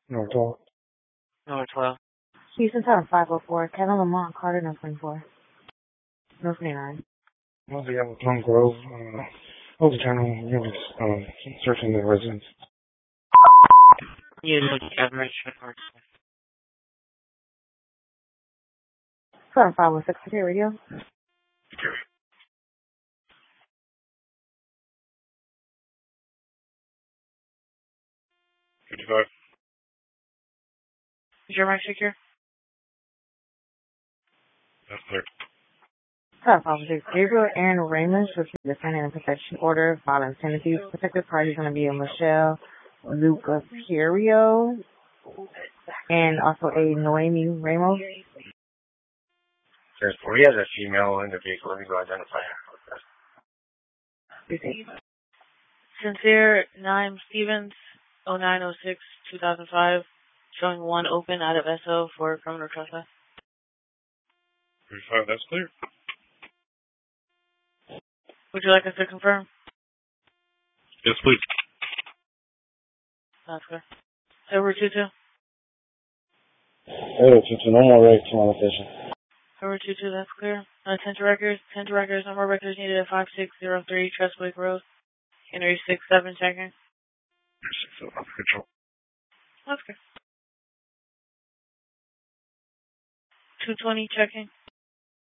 North 12. North 12. Houston Tower 504, Kevin Lamont, Carter, North 24. North 29. Well, the other Plum Grove, overturning units, searching the residence. You look at Richmond North. Tower 516, Secure Radio. Is your mic secure? That's clear. Tower 516, Gabriel Aaron Raymond, defendant in protection order, violent tendencies. Protected party is going to be a Michelle Luca Perio and also a Noemi Ramos. There's 4. He has a female in the vehicle. Let me go identify her. Sincere, Naim Stevens, 0906-2005, showing 1 open out of SO for criminal trespass. 35, that's clear. Would you like us to confirm? Yes, please. That's clear. Over 22. Hey, 22, no more race on location. Over 22, that's clear. 10 to records, no more records needed at 5603 Trustwake Road. Henry 67 checking. 67, control. That's good. 220 checking.